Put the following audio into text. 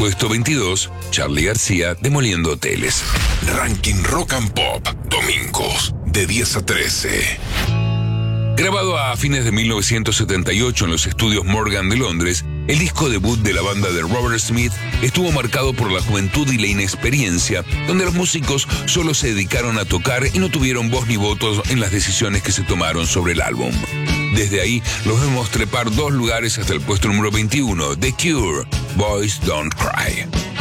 puesto 22, Charly García, Demoliendo Hoteles. Ranking Rock and Pop, domingos, de 10 a 13. Grabado a fines de 1978 en los estudios Morgan de Londres, el disco debut de la banda de Robert Smith estuvo marcado por la juventud y la inexperiencia, donde los músicos solo se dedicaron a tocar y no tuvieron voz ni votos en las decisiones que se tomaron sobre el álbum. Desde ahí los vemos trepar 2 lugares hasta el puesto número 21, The Cure, Boys Don't Cry.